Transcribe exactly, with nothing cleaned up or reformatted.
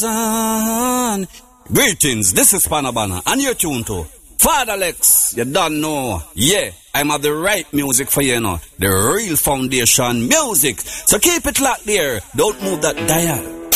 Son. Greetings, this is Panabana, and you're tuned to Father Lex. You don't know. Yeah, I'm have the right music for you now. The real foundation music. So keep it locked there. Don't move that dial.